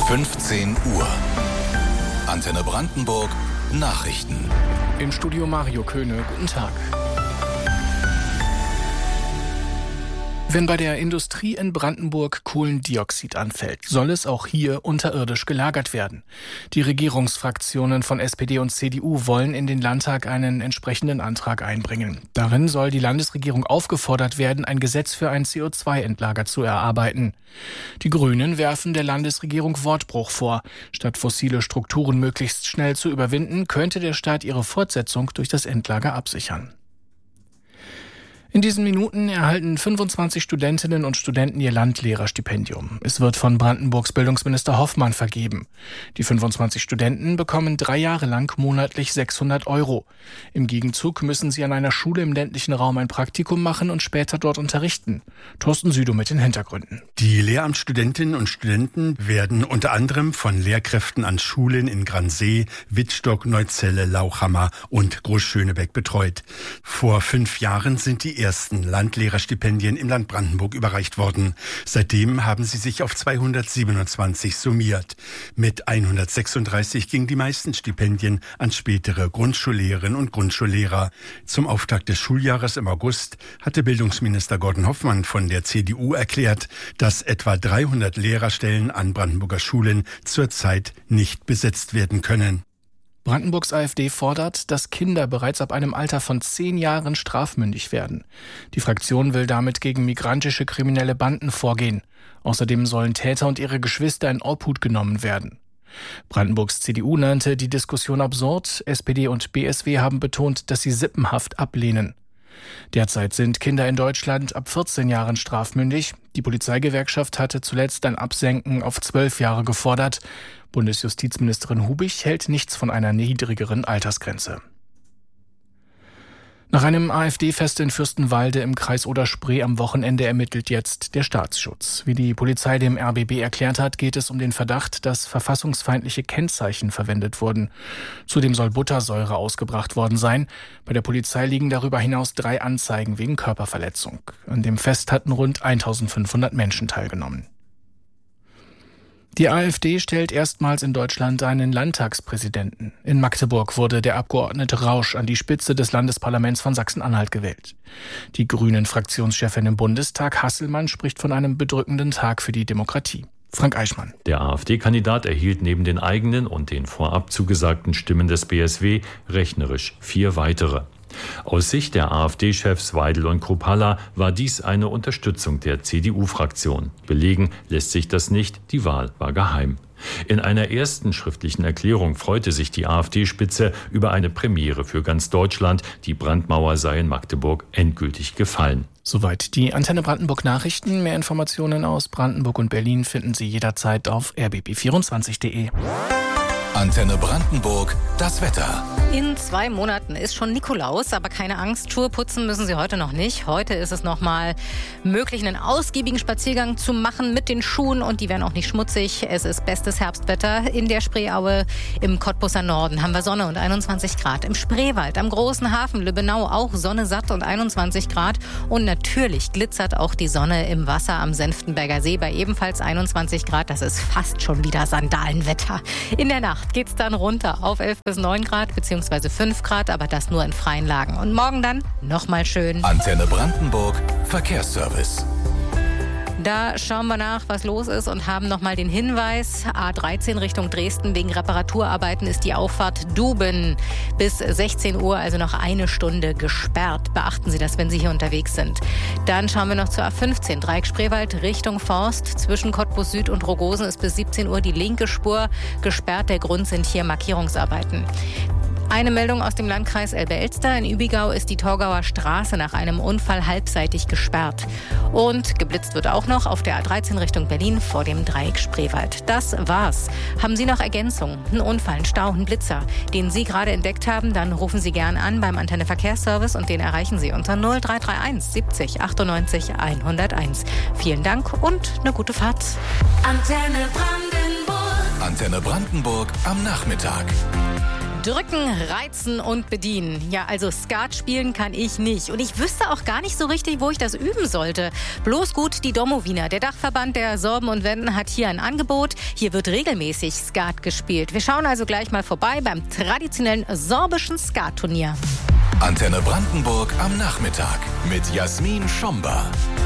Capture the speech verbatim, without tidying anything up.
fünfzehn Uhr. Antenne Brandenburg Nachrichten. Im Studio Mario Köhne. Guten Tag. Wenn bei der Industrie in Brandenburg Kohlendioxid anfällt, soll es auch hier unterirdisch gelagert werden. Die Regierungsfraktionen von S P D und C D U wollen in den Landtag einen entsprechenden Antrag einbringen. Darin soll die Landesregierung aufgefordert werden, ein Gesetz für ein C O zwei Endlager zu erarbeiten. Die Grünen werfen der Landesregierung Wortbruch vor. Statt fossile Strukturen möglichst schnell zu überwinden, könnte der Staat ihre Fortsetzung durch das Endlager absichern. In diesen Minuten erhalten fünfundzwanzig Studentinnen und Studenten ihr Landlehrerstipendium. Es wird von Brandenburgs Bildungsminister Hoffmann vergeben. Die fünfundzwanzig Studenten bekommen drei Jahre lang monatlich sechshundert Euro. Im Gegenzug müssen sie an einer Schule im ländlichen Raum ein Praktikum machen und später dort unterrichten. Thorsten Südow mit den Hintergründen. Die Lehramtsstudentinnen und Studenten werden unter anderem von Lehrkräften an Schulen in Gransee, Wittstock, Neuzelle, Lauchhammer und Großschönebeck betreut. Vor fünf Jahren sind die ersten Landlehrerstipendien im Land Brandenburg überreicht worden. Seitdem haben sie sich auf zweihundertsiebenundzwanzig summiert. Mit hundertsechsunddreißig gingen die meisten Stipendien an spätere Grundschullehrerinnen und Grundschullehrer. Zum Auftakt des Schuljahres im August hatte Bildungsminister Gordon Hoffmann von der C D U erklärt, dass etwa dreihundert Lehrerstellen an Brandenburger Schulen zurzeit nicht besetzt werden können. Brandenburgs AfD fordert, dass Kinder bereits ab einem Alter von zehn Jahren strafmündig werden. Die Fraktion will damit gegen migrantische kriminelle Banden vorgehen. Außerdem sollen Täter und ihre Geschwister in Obhut genommen werden. Brandenburgs C D U nannte die Diskussion absurd. S P D und B S W haben betont, dass sie Sippenhaft ablehnen. Derzeit sind Kinder in Deutschland ab vierzehn Jahren strafmündig. Die Polizeigewerkschaft hatte zuletzt ein Absenken auf zwölf Jahre gefordert. Bundesjustizministerin Hubich hält nichts von einer niedrigeren Altersgrenze. Nach einem AfD-Fest in Fürstenwalde im Kreis Oder-Spree am Wochenende ermittelt jetzt der Staatsschutz. Wie die Polizei dem R B B erklärt hat, geht es um den Verdacht, dass verfassungsfeindliche Kennzeichen verwendet wurden. Zudem soll Buttersäure ausgebracht worden sein. Bei der Polizei liegen darüber hinaus drei Anzeigen wegen Körperverletzung. An dem Fest hatten rund eintausendfünfhundert Menschen teilgenommen. Die AfD stellt erstmals in Deutschland einen Landtagspräsidenten. In Magdeburg wurde der Abgeordnete Rausch an die Spitze des Landesparlaments von Sachsen-Anhalt gewählt. Die Grünen-Fraktionschefin im Bundestag, Hasselmann, spricht von einem bedrückenden Tag für die Demokratie. Frank Eichmann. Der AfD-Kandidat erhielt neben den eigenen und den vorab zugesagten Stimmen des B S W rechnerisch vier weitere. Aus Sicht der AfD-Chefs Weidel und Kruppalla war dies eine Unterstützung der C D U-Fraktion. Belegen lässt sich das nicht, die Wahl war geheim. In einer ersten schriftlichen Erklärung freute sich die AfD-Spitze über eine Premiere für ganz Deutschland. Die Brandmauer sei in Magdeburg endgültig gefallen. Soweit die Antenne Brandenburg Nachrichten. Mehr Informationen aus Brandenburg und Berlin finden Sie jederzeit auf r b b vierundzwanzig punkt de. Antenne Brandenburg, das Wetter. In zwei Monaten ist schon Nikolaus, aber keine Angst, Schuhe putzen müssen Sie heute noch nicht. Heute ist es nochmal möglich, einen ausgiebigen Spaziergang zu machen mit den Schuhen und die werden auch nicht schmutzig. Es ist bestes Herbstwetter in der Spreeaue. Im Cottbuser Norden haben wir Sonne und einundzwanzig Grad. Im Spreewald, am großen Hafen Lübbenau auch Sonne satt und einundzwanzig Grad. Und natürlich glitzert auch die Sonne im Wasser am Senftenberger See bei ebenfalls einundzwanzig Grad. Das ist fast schon wieder Sandalenwetter. In der Nacht geht's dann runter auf elf bis neun Grad bzw. fünf Grad, aber das nur in freien Lagen. Und morgen dann nochmal schön. Antenne Brandenburg, Verkehrsservice. Da schauen wir nach, was los ist und haben nochmal den Hinweis. A dreizehn Richtung Dresden. Wegen Reparaturarbeiten ist die Auffahrt Duben bis sechzehn Uhr, also noch eine Stunde gesperrt. Beachten Sie das, wenn Sie hier unterwegs sind. Dann schauen wir noch zur A fünfzehn. Dreieck Spreewald Richtung Forst. Zwischen Cottbus Süd und Rogosen ist bis siebzehn Uhr die linke Spur gesperrt. Der Grund sind hier Markierungsarbeiten. Eine Meldung aus dem Landkreis Elbe-Elster. In Übigau ist die Torgauer Straße nach einem Unfall halbseitig gesperrt. Und geblitzt wird auch noch auf der A dreizehn Richtung Berlin vor dem Dreieck Spreewald. Das war's. Haben Sie noch Ergänzungen? Ein Unfall, ein Stau, ein Blitzer, den Sie gerade entdeckt haben, dann rufen Sie gern an beim Antenne Verkehrsservice und den erreichen Sie unter null drei drei eins siebzig achtundneunzig hunderteins. Vielen Dank und eine gute Fahrt. Antenne Brandenburg. Antenne Brandenburg am Nachmittag. Drücken, reizen und bedienen. Ja, also Skat spielen kann ich nicht. Und ich wüsste auch gar nicht so richtig, wo ich das üben sollte. Bloß gut, die Domowiner, der Dachverband der Sorben und Wenden, hat hier ein Angebot. Hier wird regelmäßig Skat gespielt. Wir schauen also gleich mal vorbei beim traditionellen sorbischen Skatturnier. Antenne Brandenburg am Nachmittag mit Jasmin Schomber.